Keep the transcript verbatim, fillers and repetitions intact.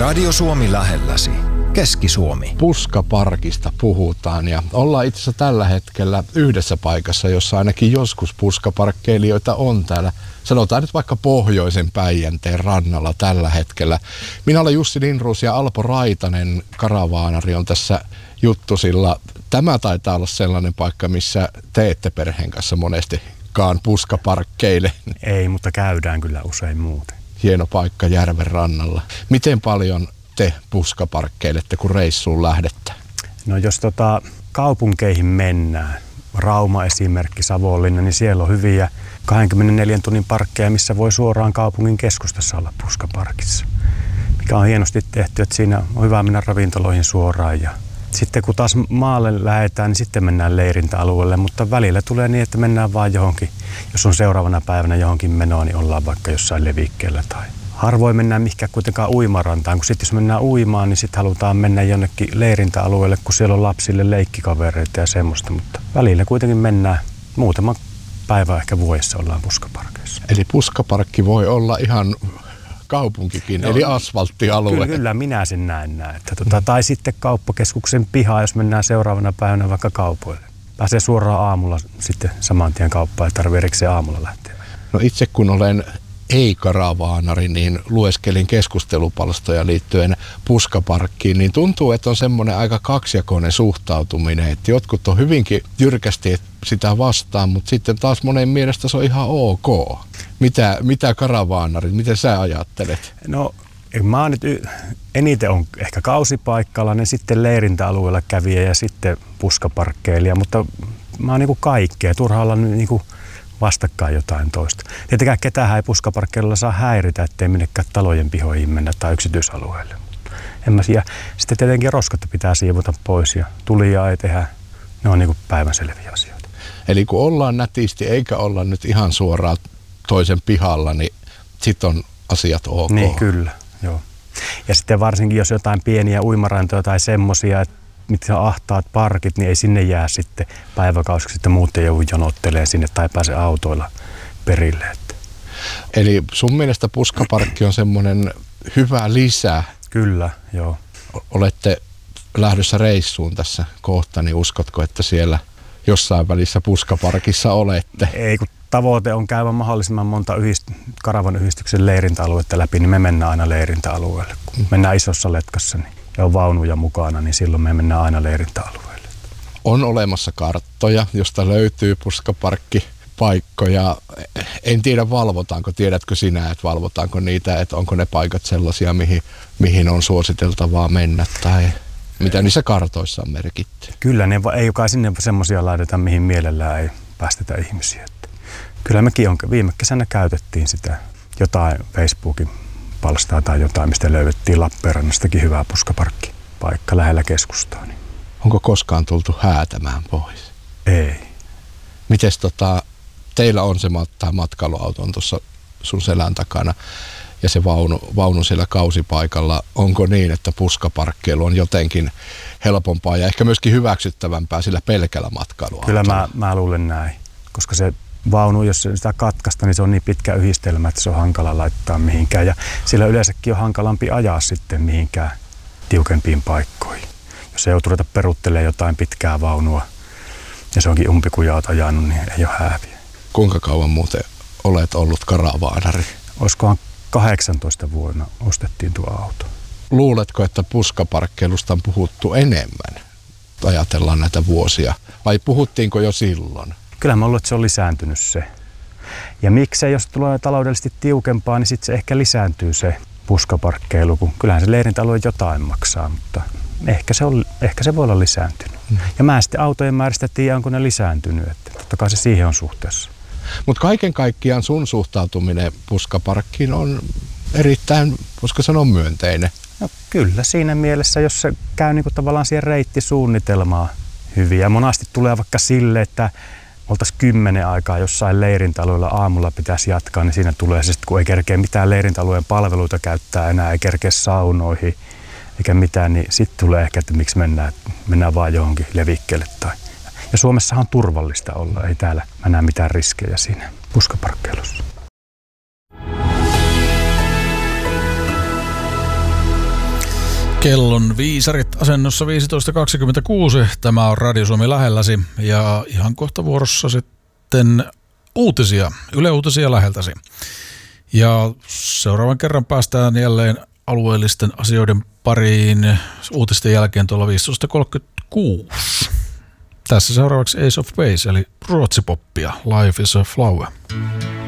Radio Suomi lähelläsi. Keski-Suomi. Puskaparkista puhutaan ja ollaan itse asiassa tällä hetkellä yhdessä paikassa, jossa ainakin joskus puskaparkkeilijoita on täällä. Sanotaan nyt vaikka pohjoisen Päijänteen rannalla tällä hetkellä. Minä olen Jussi Lindroos ja Alpo Raitanen, karavaanari, on tässä juttusilla. Tämä taitaa olla sellainen paikka, missä te ette perheen kanssa monestikaan puskaparkkeile. Ei, mutta käydään kyllä usein muuten. Hieno paikka järven rannalla. Miten paljon te puskaparkkeilette, kun reissuun lähdette? No jos tota kaupunkeihin mennään, Rauma esimerkki, Savonlinna, niin siellä on hyviä kaksikymmentäneljä tunnin parkkeja, missä voi suoraan kaupungin keskustassa olla puskaparkissa. Mikä on hienosti tehty, että siinä on hyvä mennä ravintoloihin suoraan. Ja sitten kun taas maalle lähdetään, niin sitten mennään leirintäalueelle, mutta välillä tulee niin, että mennään vaan johonkin. Jos on seuraavana päivänä johonkin menoa, niin ollaan vaikka jossain levikkeellä tai harvoin mennään mihinkään kuitenkaan uimarantaan, kun sitten jos mennään uimaan, niin sitten halutaan mennä jonnekin leirintäalueelle, kun siellä on lapsille leikkikavereita ja semmoista, mutta välillä kuitenkin mennään muutama päivä ehkä vuodessa ollaan puskaparkeissa. Eli puskaparkki voi olla ihan kaupunkikin, no, eli asfalttialue. Kyllä, kyllä minä sen näen näin. Että tuota, tai sitten kauppakeskuksen piha, jos mennään seuraavana päivänä vaikka kaupoille. Pääsee suoraan aamulla sitten saman tien kauppaan, ei tarvitse erikseen aamulla lähteä. No itse kun olen ei-karavaanari, niin lueskelin keskustelupalstoja liittyen puskaparkkiin, niin tuntuu, että on semmoinen aika kaksijakoinen suhtautuminen, että jotkut on hyvinkin jyrkästi sitä vastaan, mutta sitten taas monen mielestä se on ihan ok. Mitä, mitä karavaanarit, miten sä ajattelet? No mä oon nyt y- eniten on ehkä kausipaikkalainen, sitten leirintäalueella kävijä ja sitten puskaparkkeilija, mutta mä oon niinku kaikkea, turha olla niinku vastakkain jotain toista. Tietenkään ketään ei puskaparkkeilla saa häiritä, ettei minnekään talojen pihoihin mennä tai yksityisalueelle. En mä siellä. Sitten tietenkin roskat pitää siivota pois ja tulijaa ei tehdä. Ne on niin kuin päivänselviä asioita. Eli kun ollaan nätisti eikä olla nyt ihan suoraan toisen pihalla, niin sit on asiat ok. Niin kyllä, joo. Ja sitten varsinkin jos jotain pieniä uimarantoja tai semmosia, mitkä on ahtaat parkit, niin ei sinne jää sitten päiväkausiksi, sitten muut ei joudu jonottelee sinne tai pääse autoilla perille. Eli sun mielestä puskaparkki on semmoinen hyvä lisä? Kyllä, joo. Olette lähdössä reissuun tässä kohta, niin uskotko, että siellä jossain välissä puskaparkissa olette? Ei, kun tavoite on käydä mahdollisimman monta yhdist- karavan yhdistyksen leirintäaluetta läpi, niin me mennään aina leirintäalueelle. Kun mennään isossa letkassa, niin ja on vaunuja mukana, niin silloin me mennään aina leirintäalueelle. On olemassa karttoja, josta löytyy puskaparkkipaikkoja. En tiedä, valvotaanko. Tiedätkö sinä, että valvotaanko niitä, että onko ne paikat sellaisia, mihin, mihin on suositeltavaa mennä tai mitä niissä kartoissa on merkitty? Kyllä, ne ei kai sinne semmoisia laiteta, mihin mielellään ei päästetä ihmisiä. Kyllä mekin on, viime kesänä käytettiin sitä jotain Facebookin palstaa tai jotain, mistä löydettiin Lappeenrannastakin hyvää puskaparkkipaikka lähellä keskustaa. Niin. Onko koskaan tultu häätämään pois? Ei. Mites tota, teillä on se mat- matkailuauto on tuossa sun selän takana ja se vaunu, vaunu siellä kausipaikalla. Onko niin, että puskaparkkeilu on jotenkin helpompaa ja ehkä myöskin hyväksyttävämpää sillä pelkällä matkailuautolla? Kyllä mä, mä luulen näin, koska se vaunu, jos sitä katkaista, niin se on niin pitkä yhdistelmä, että se on hankala laittaa mihinkään. Ja sillä yleensäkin on hankalampi ajaa sitten mihinkään tiukempiin paikkoihin. Jos se joutuu ruveta peruuttelemaan jotain pitkää vaunua ja se onkin umpikujaa ajanut, niin ei ole hääviä. Kuinka kauan muuten olet ollut karavaanari? Olisikohan kahdeksantoista vuonna ostettiin tuo auto. Luuletko, että puskaparkkeilusta on puhuttu enemmän? Ajatellaan näitä vuosia. Vai puhuttiinko jo silloin? Kyllä mä luulen, että se on lisääntynyt se. Ja miksei, jos tulee taloudellisesti tiukempaa, niin sitten se ehkä lisääntyy se puskaparkkeilu, kun kyllähän se leirintäalue jotain maksaa, mutta ehkä se, on, ehkä se voi olla lisääntynyt. Mm. Ja mä sitten autojen määristä tiedän, onko ne lisääntynyt, että totta kai se siihen on suhteessa. Mutta kaiken kaikkiaan sun suhtautuminen puskaparkkiin on erittäin, voisiko sanoa, myönteinen. No kyllä siinä mielessä, jos se käy niinku tavallaan siihen reittisuunnitelmaan hyvin. Ja monasti tulee vaikka sille, että oltaisiin kymmenen aikaa jossain leirintäalueella aamulla pitäisi jatkaa, niin siinä tulee se, kun ei kerkeä mitään leirintäalueen palveluita käyttää enää, ei kerkeä saunoihin eikä mitään, niin sitten tulee ehkä, että miksi mennään, mennään vaan johonkin levikkeelle. Tai. Ja Suomessahan on turvallista olla, ei täällä mennä mitään riskejä siinä puskaparkkeilussa. Kellon viisarit asennossa viisitoista kaksikymmentäkuusi. Tämä on Radio Suomi lähelläsi ja ihan kohta vuorossa sitten uutisia, Yle Uutisia läheltäsi. Ja seuraavan kerran päästään jälleen alueellisten asioiden pariin uutisten jälkeen tuolla viisitoista kolmekymmentäkuusi. Tässä seuraavaksi Ace of Base eli ruotsipoppia, Life is a Flower.